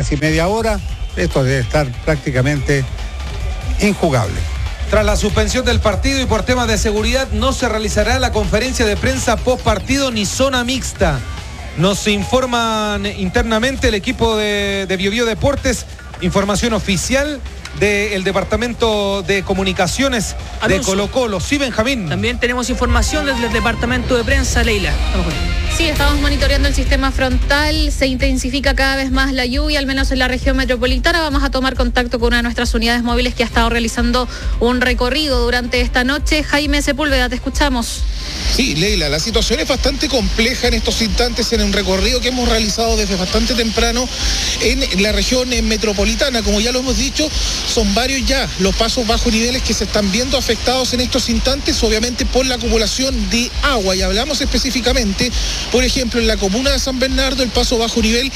casi media hora, esto debe estar prácticamente injugable. Tras la suspensión del partido y por temas de seguridad, no se realizará la conferencia de prensa post partido ni zona mixta. Nos informan internamente el equipo de BioBio Deportes, información oficial del Departamento de Comunicaciones de Colo-Colo. Sí, Benjamín. También tenemos información desde el Departamento de Prensa, Leila. Sí, estamos monitoreando el sistema frontal, se intensifica cada vez más la lluvia, al menos en la región metropolitana. Vamos a tomar contacto con una de nuestras unidades móviles que ha estado realizando un recorrido durante esta noche. Jaime Sepúlveda, te escuchamos. Sí, Leila, la situación es bastante compleja en estos instantes en un recorrido que hemos realizado desde bastante temprano en la región metropolitana. Como ya lo hemos dicho, son varios ya los pasos bajo niveles que se están viendo afectados en estos instantes, obviamente por la acumulación de agua. Y hablamos específicamente, por ejemplo, en la comuna de San Bernardo, el paso bajo nivel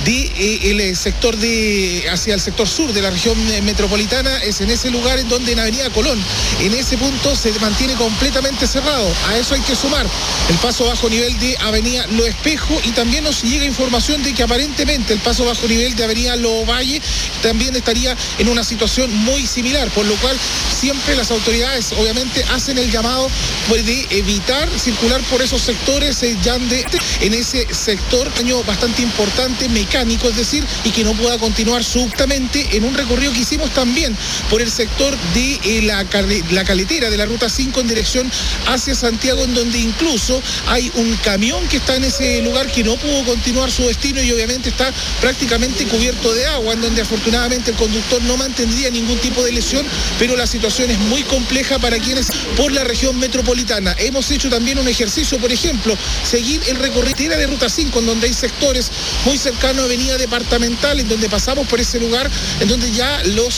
el sector hacia el sector sur de la región metropolitana es en ese lugar en donde en Avenida Colón, en ese punto se mantiene completamente cerrado. A eso hay que sumar el paso bajo nivel de Avenida Lo Espejo, y también nos llega información de que aparentemente el paso bajo nivel de Avenida Lovalle también estaría en una situación muy similar, por lo cual siempre las autoridades obviamente hacen el llamado de evitar circular por esos sectores en ese sector, daño bastante importante mecánico, es decir, y que no pueda continuar subtamente en un recorrido que hicimos también por el sector de la caletera de la ruta 5 en dirección hacia Santiago, en donde incluso hay un camión que está en ese lugar que no pudo continuar su destino y obviamente está prácticamente cubierto de agua, en donde afortunadamente el conductor no mantendría ningún tipo de lesión, pero la situación es muy compleja para quienes por la región metropolitana. Hemos hecho también un ejercicio, por ejemplo, seguir el recorrido de ruta 5, en donde hay sectores muy cercanos a Avenida Departamental, en donde pasamos por ese lugar, en donde ya los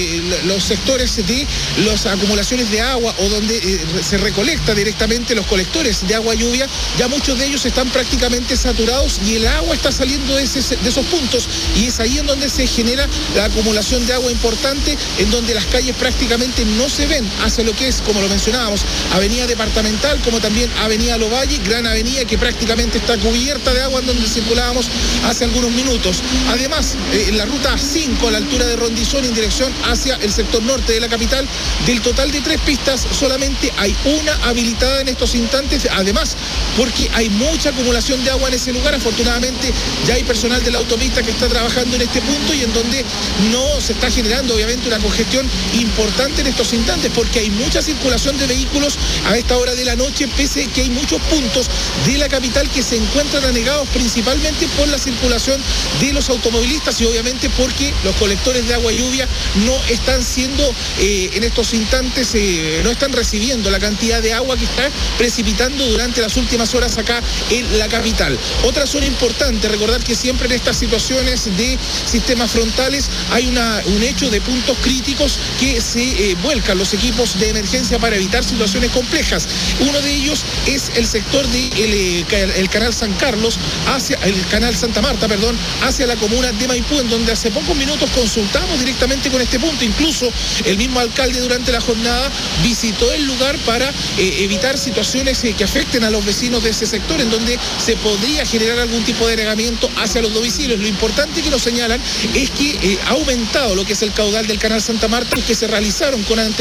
sectores de las acumulaciones de agua o donde se recolecta directamente los colectores de agua lluvia, ya muchos de ellos están prácticamente saturados y el agua está saliendo de esos puntos, y es ahí en donde se genera la acumulación de agua importante, en donde las calles prácticamente no se ven hacia lo que es, como lo mencionábamos, Avenida Departamental, como también Avenida Lovalle, gran avenida que prácticamente está cubierta de agua, en donde circulábamos hace algunos minutos. Además, en la ruta 5, a la altura de Rondizón, en dirección hacia el sector norte de la capital, del total de 3 pistas, solamente hay una habilitada en estos instantes, además, porque hay mucha acumulación de agua en ese lugar. Afortunadamente, ya hay personal de la autopista que está trabajando en este punto, y en donde no se está generando, obviamente, una congestión importante en estos instantes, porque hay mucha circulación de vehículos a esta hora de la noche, pese que hay muchos puntos de la capital que se encuentran anegados principalmente por la circulación de los automovilistas, y obviamente porque los colectores de agua y lluvia no están siendo en estos instantes, no están recibiendo la cantidad de agua que está precipitando durante las últimas horas acá en la capital. Otra zona importante, recordar que siempre en estas situaciones de sistemas frontales hay un hecho de puntos críticos que se vuelcan los equipos de emergencia para evitar situaciones complejas. Uno de ellos es el sector del canal San Carlos hacia el canal Santa Marta, hacia la comuna de Maipú, en donde hace pocos minutos consultamos directamente con este punto. Incluso el mismo alcalde durante la jornada visitó el lugar para evitar situaciones que afecten a los vecinos de ese sector, en donde se podría generar algún tipo de agregamiento hacia los domicilios. Lo importante que nos señalan es que ha aumentado lo que es el caudal del canal Santa Marta, que se realizaron con anterioridad